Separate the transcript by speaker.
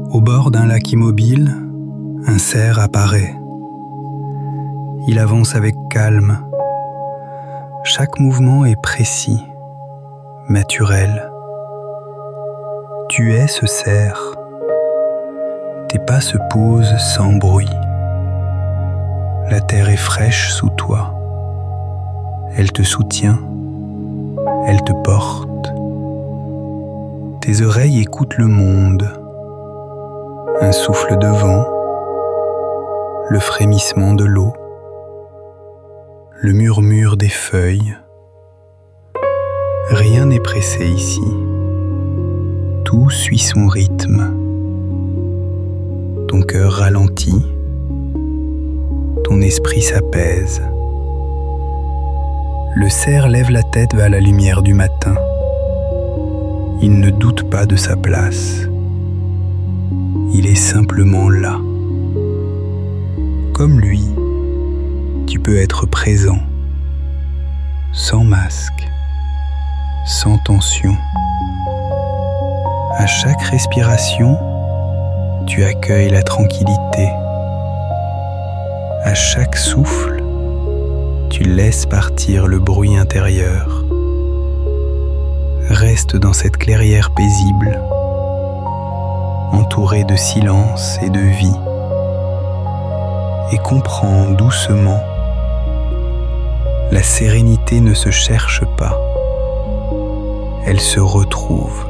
Speaker 1: Au bord d'un lac immobile, un cerf apparaît. Il avance avec calme. Chaque mouvement est précis, naturel. Tu es ce cerf. Tes pas se posent sans bruit. La terre est fraîche sous toi. Elle te soutient. Elle te porte. Tes oreilles écoutent le monde. Un souffle de vent, le frémissement de l'eau, le murmure des feuilles. Rien n'est pressé ici. Tout suit son rythme. Ton cœur ralentit, ton esprit s'apaise. Le cerf lève la tête vers la lumière du matin. Il ne doute pas de sa place. Il est simplement là. Comme lui, tu peux être présent, sans masque, sans tension. À chaque respiration, tu accueilles la tranquillité. À chaque souffle, tu laisses partir le bruit intérieur. Reste dans cette clairière paisible, entouré de silence et de vie, et comprends doucement, la sérénité ne se cherche pas, elle se retrouve.